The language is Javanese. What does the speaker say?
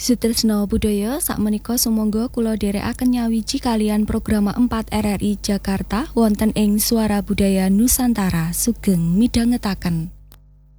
Sutresna budaya sakmenika sumangga kula dherekaken nyawiji kalian program 4 RRI Jakarta wonten ing Suara Budaya Nusantara. Sugeng midhangetaken.